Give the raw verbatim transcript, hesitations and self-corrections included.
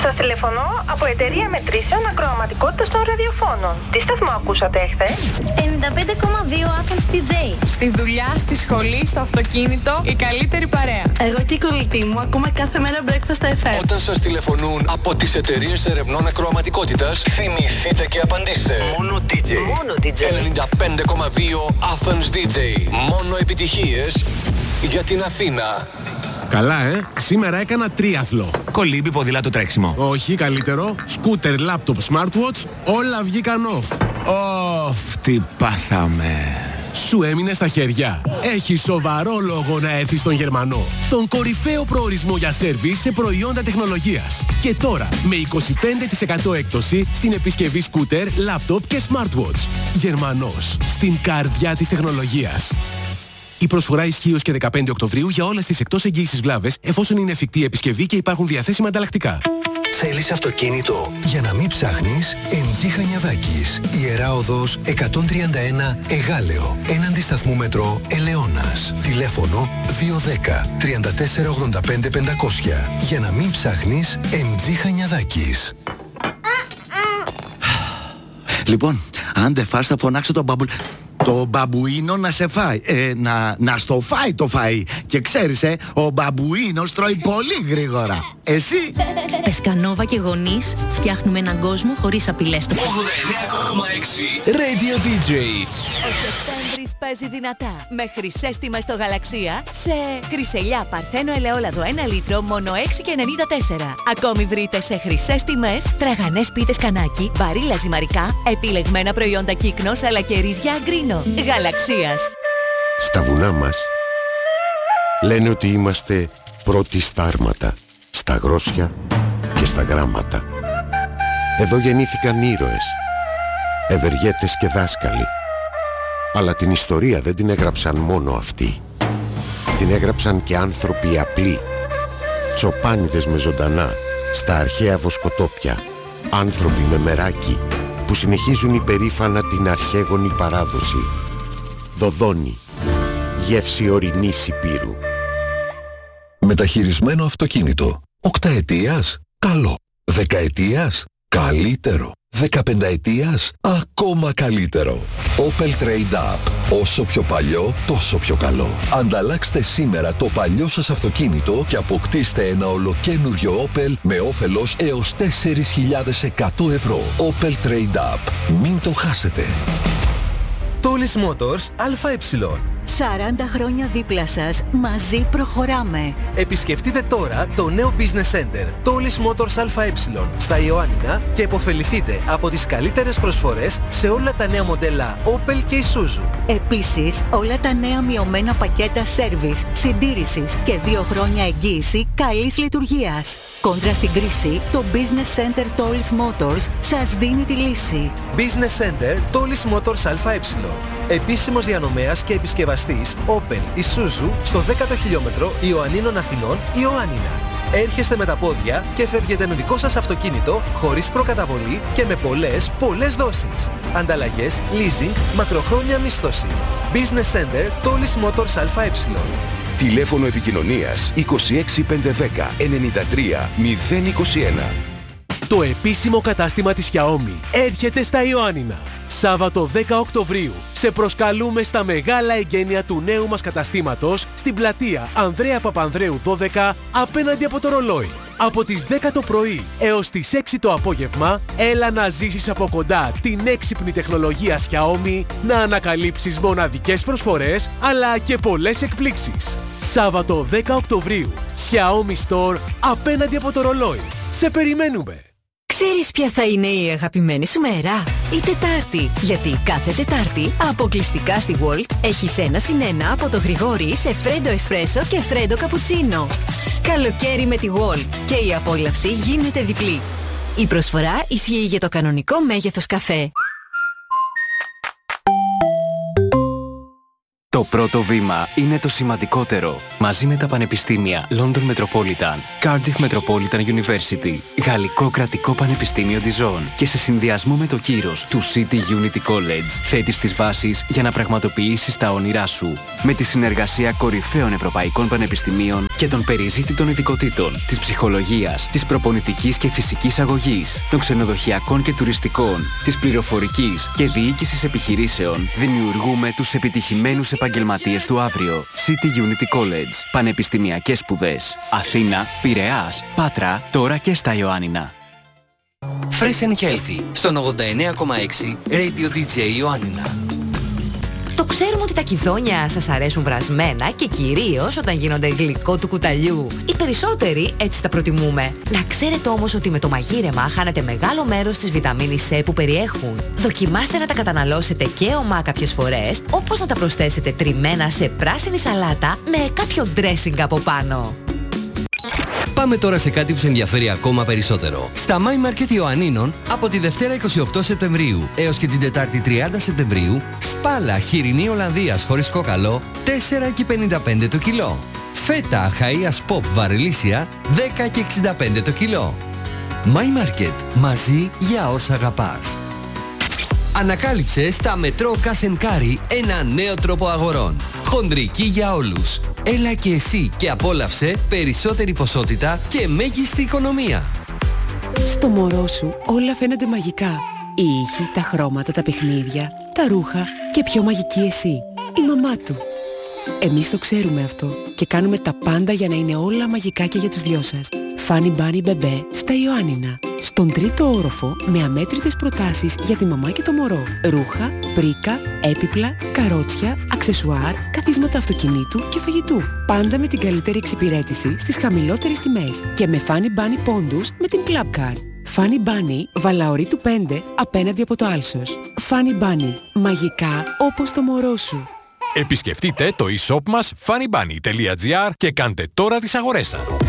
Σας τηλεφωνώ από εταιρεία μετρήσεων ακροαματικότητας των ραδιοφώνων. Τι σταθμό ακούσατε εχθές? ενενήντα πέντε κόμμα δύο Athens ντι τζέι. Στη δουλειά, στη σχολή, στο αυτοκίνητο, η καλύτερη παρέα. Εγώ και η κολλητή μου ακούμε κάθε μέρα Breakfast εφ εμ. Όταν σας τηλεφωνούν από τις εταιρείες ερευνών ακροαματικότητας, θυμηθείτε και απαντήστε. Μόνο ντι τζέι. Μόνο ντι τζέι. ενενήντα πέντε κόμμα δύο Athens ντι τζέι. Μόνο επιτυχίες για την Αθήνα. Καλά, ε! Σήμερα έκανα τρίαθλο. Κολύμπι, ποδήλατο, τρέξιμο. Όχι, καλύτερο. Σκούτερ, λάπτοπ, smartwatch, όλα βγήκαν off. Ωφ, τι πάθαμε. Σου έμεινε στα χέρια. Έχει σοβαρό λόγο να έρθεις στον Γερμανό. Τον κορυφαίο προορισμό για σέρβις σε προϊόντα τεχνολογίας. Και τώρα με είκοσι πέντε τοις εκατό έκπτωση στην επισκευή σκούτερ, λάπτοπ και smartwatch. Γερμανός. Στην καρδιά της τεχνολογίας. Η προσφορά ισχύει ως και δεκαπέντε Οκτωβρίου για όλες τις εκτός εγγύησης βλάβες, εφόσον είναι εφικτή επισκευή και υπάρχουν διαθέσιμα ανταλλακτικά. Θέλεις αυτοκίνητο? Για να μην ψάχνεις, εμ τζι Χανιαδάκης. Ιερά Οδός εκατόν τριάντα ένα Εγάλεο. Έναντι σταθμού μετρό Ελαιώνας. Τηλέφωνο δύο ένα μηδέν τρία τέσσερα ογδόντα πέντε πεντακόσια. Για να μην ψάχνεις, εμ τζι Χανιαδάκης. Λοιπόν, αν δεν φας θα φωνάξω τον μπαμπου... Το μπαμπουίνο να σε φάει. Ε, να, να στο φάει το φαΐ. Και ξέρεις, ε, ο μπαμπουίνος τρώει πολύ γρήγορα. Εσύ? Πεσκανόβα και γονείς φτιάχνουμε έναν κόσμο χωρίς απειλές στο φαγητό. ογδόντα εννέα κόμμα έξι Radio ντι τζέι. Ο Σεπτέμβρης παίζει δυνατά με χρυσές τιμές στο Γαλαξία σε χρυσελιά Παρθένο ελαιόλαδο ένα λίτρο μόνο έξι και ενενήντα τέσσερα. Ακόμη βρείτε σε χρυσές τιμές τραγανές πίτες κανάκι, μπαρίλα ζυμαρικά, επιλεγμένα προϊόντα κύκνος αλλά και ρύζια αγκρίνο. Γαλαξίας. Στα βουνά μας λένε ότι είμαστε πρώτοι στα άρματα, στα γρόσια και στα γράμματα. Εδώ γεννήθηκαν ήρωες, ευεργέτες και δάσκαλοι. Αλλά την ιστορία δεν την έγραψαν μόνο αυτοί. Την έγραψαν και άνθρωποι απλοί, τσοπάνιδες με ζωντανά, στα αρχαία βοσκοτόπια, άνθρωποι με μεράκι, που συνεχίζουν υπερήφανα την αρχαίγονη παράδοση. Δοδόνη, γεύση ορεινής Υπήρου. Μεταχειρισμένο αυτοκίνητο. Οκταετίας, καλό. Δεκαετίας, καλύτερο. Δεκαπενταετίας, ακόμα καλύτερο. Opel Trade Up. Όσο πιο παλιό, τόσο πιο καλό. Ανταλλάξτε σήμερα το παλιό σας αυτοκίνητο και αποκτήστε ένα ολοκένουργιο Opel με όφελος έως τέσσερις χιλιάδες εκατό ευρώ. Opel Trade Up. Μην το χάσετε. Tools Motors ΑΕ. σαράντα χρόνια δίπλα σας, μαζί προχωράμε. Επισκεφτείτε τώρα το νέο Business Center Tools Motors ΑΕ στα Ιωάννινα και επωφεληθείτε από τις καλύτερες προσφορές σε όλα τα νέα μοντέλα Opel και Isuzu. Επίσης, όλα τα νέα μειωμένα πακέτα service, συντήρησης και δύο χρόνια εγγύηση καλής λειτουργίας. Κόντρα στην κρίση, το Business Center Tools Motors σας δίνει τη λύση. Business Center Tools Motors ΑΕ. Επίσημος διανομέας και επισκευαστής Opel Isuzu στο δέκατο χιλιόμετρο Ιωαννίνων Αθηνών Ιωάννινα. Έρχεστε με τα πόδια και φεύγετε με δικό σας αυτοκίνητο χωρίς προκαταβολή και με πολλές, πολλές δόσεις. Ανταλλαγές, leasing, μακροχρόνια μίσθωση. Business Center Tools Motors ΑΕ. Τηλέφωνο επικοινωνίας είκοσι έξι πεντακόσια δέκα ενενήντα τρία μηδέν είκοσι ένα. Το επίσημο κατάστημα της Xiaomi έρχεται στα Ιωάννινα. Σάββατο δέκα Οκτωβρίου σε προσκαλούμε στα μεγάλα εγγένεια του νέου μας καταστήματος στην πλατεία Ανδρέα Παπανδρέου δώδεκα απέναντι από το ρολόι. Από τις δέκα το πρωί έως τις έξι το απόγευμα έλα να ζήσεις από κοντά την έξυπνη τεχνολογία Xiaomi, να ανακαλύψεις μοναδικές προσφορές αλλά και πολλές εκπλήξεις. Σάββατο δέκα Οκτωβρίου Xiaomi Store απέναντι από το ρολόι. Σε περιμένουμε! Ξέρεις ποια θα είναι η αγαπημένη σου μέρα? Η Τετάρτη. Γιατί κάθε Τετάρτη, αποκλειστικά στη Walt, έχεις ένα συν ένα από το Γρηγόρη σε φρέντο εσπρέσο και φρέντο καπουτσίνο. Καλοκαίρι με τη Walt και η απόλαυση γίνεται διπλή. Η προσφορά ισχύει για το κανονικό μέγεθος καφέ. Το πρώτο βήμα είναι το σημαντικότερο. Μαζί με τα πανεπιστήμια London Metropolitan, Cardiff Metropolitan University, Γαλλικό Κρατικό Πανεπιστήμιο Dijon και σε συνδυασμό με το κύρος του City Unity College, θέτεις τις βάσεις για να πραγματοποιήσεις τα όνειρά σου. Με τη συνεργασία κορυφαίων ευρωπαϊκών πανεπιστημίων και των περιζήτητων ειδικοτήτων, της ψυχολογίας, της προπονητικής και φυσικής αγωγής, των ξενοδοχειακών και τουριστικών, της πληροφορικής και διοίκησης επιχειρήσεων, δημιουργούμε τους επιτυχημένους επαγγελματίες του αύριο. City Unity College. Πανεπιστημιακές σπουδές. Αθήνα, Πειραιάς, Πάτρα, τώρα και στα Ιωάννινα. Fresh and Healthy, στον ογδόντα εννέα κόμμα έξι Radio ντι τζέι Ιωάννινα. Το ξέρουμε ότι τα κυδόνια σας αρέσουν βρασμένα και κυρίως όταν γίνονται γλυκό του κουταλιού. Οι περισσότεροι έτσι τα προτιμούμε. Να ξέρετε όμως ότι με το μαγείρεμα χάνετε μεγάλο μέρος της βιταμίνης C που περιέχουν. Δοκιμάστε να τα καταναλώσετε και ομά κάποιες φορές, όπως να τα προσθέσετε τριμμένα σε πράσινη σαλάτα με κάποιο dressing από πάνω. Πάμε τώρα σε κάτι που σε ενδιαφέρει ακόμα περισσότερο. Στα My Market Ιωαννίνων, από τη Δευτέρα είκοσι οκτώ Σεπτεμβρίου έως και την Τετάρτη τριάντα Σεπτεμβρίου, σπάλα χοιρινή Ολλανδίας χωρίς κόκαλο, τέσσερα και πενήντα πέντε το κιλό. Φέτα Χαΐας Pop βαρελίσια, δέκα και εξήντα πέντε το κιλό. My Market, μαζί για όσα αγαπάς. Ανακάλυψε στα Μετρό Cash and Carry ένα νέο τρόπο αγορών. Χοντρική για όλους. Έλα και εσύ και απόλαυσε περισσότερη ποσότητα και μέγιστη οικονομία. Στο μωρό σου όλα φαίνονται μαγικά. Οι ήχοι, τα χρώματα, τα παιχνίδια, τα ρούχα και πιο μαγική εσύ, η μαμά του. Εμείς το ξέρουμε αυτό και κάνουμε τα πάντα για να είναι όλα μαγικά και για τους δυο σας. Funny Bunny Bebé στα Ιωάννινα. Στον τρίτο όροφο με αμέτρητες προτάσεις για τη μαμά και το μωρό. Ρούχα, πρίκα, έπιπλα, καρότσια, αξεσουάρ, καθίσματα αυτοκινήτου και φαγητού. Πάντα με την καλύτερη εξυπηρέτηση στις χαμηλότερες τιμές. Και με Funny Bunny πόντους με την Club Card. Funny Bunny, Βαλαωρίτου πέντε, απέναντι από το Άλσος. Funny Bunny, μαγικά όπως το μωρό σου. Επισκεφτείτε το e-shop μας funnybunny τελεία gr και κάντε τώρα τις αγορές σας.